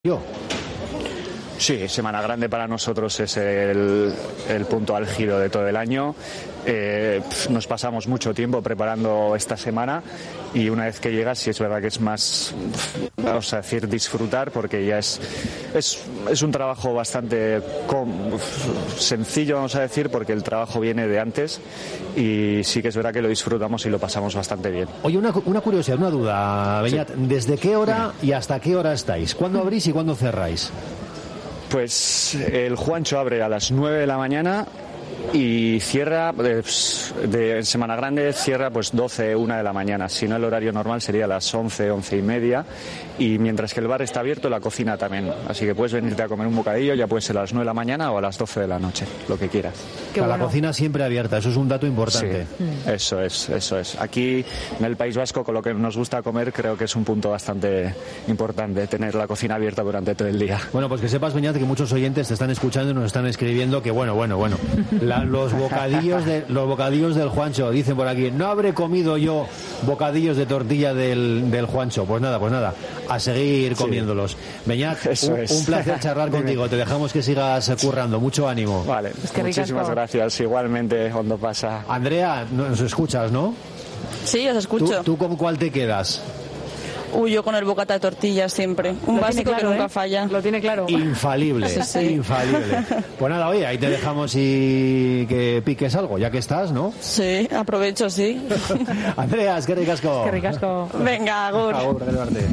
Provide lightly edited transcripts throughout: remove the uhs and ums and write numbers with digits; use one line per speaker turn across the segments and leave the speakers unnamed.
Yo.
Sí, Semana Grande para nosotros es el punto álgido de todo el año. Nos pasamos mucho tiempo preparando esta semana y una vez que llega sí es verdad que es más, vamos a decir, disfrutar, porque ya es un trabajo bastante sencillo, vamos a decir, porque el trabajo viene de antes y sí que es verdad que lo disfrutamos y lo pasamos bastante bien.
Oye, una curiosidad, una duda, Beñat. Sí. ¿Desde qué hora y hasta qué hora estáis? ¿Cuándo abrís y cuándo cerráis?
Pues el Juancho abre a las 9 de la mañana y cierra, de Semana Grande cierra pues 12, 1 de la mañana. Si no, el horario normal sería a las 11, 11 y media. Y mientras que el bar está abierto, la cocina también. Así que puedes venirte a comer un bocadillo, ya puede ser a las 9 de la mañana o a las 12 de la noche, lo que quieras.
Bueno. La cocina siempre abierta, eso es un dato importante.
Sí, eso es. Aquí en el País Vasco, con lo que nos gusta comer, creo que es un punto bastante importante, tener la cocina abierta durante todo el día.
Bueno, pues que sepas, Beñat, que muchos oyentes te están escuchando y nos están escribiendo que bueno. Los bocadillos del Juancho, dicen por aquí, no habré comido yo bocadillos de tortilla del Juancho. Pues nada, a seguir comiéndolos. Beñat, un placer charlar contigo, te dejamos que sigas currando, mucho ánimo.
Vale, muchísimas gracias, igualmente, cuando pasa.
Andrea, nos escuchas, ¿no?
Sí, os escucho.
¿Tú con cuál te quedas?
Yo con el bocata de tortillas siempre. Un básico claro, que nunca falla.
Lo tiene claro.
Infalible, sí. Infalible. Pues nada, oye, ahí te dejamos y que piques algo, ya que estás, ¿no?
Sí, aprovecho, sí.
Andrea, es que ricasco.
Que ricasco.
Venga, agur.
Agur, relevarte.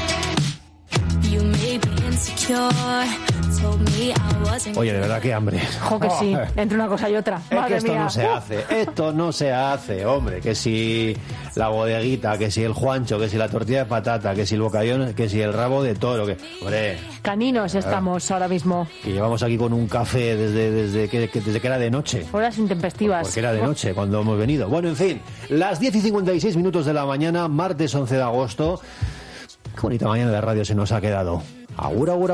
Oye, de verdad que hambre.
Jo, que sí, entre una cosa y otra.
Es que esto no se hace, hombre. Que si la bodeguita, que si el Juancho, que si la tortilla de patata, que si el bocadillo, que si el rabo de toro, que... Hombre.
Caninos estamos ahora mismo.
Y llevamos aquí con un café desde que era de noche.
Horas intempestivas.
Porque era de noche cuando hemos venido. Bueno, en fin, las 10:56 de la mañana, martes 11 de agosto. Qué bonita mañana de radio se nos ha quedado. Agur.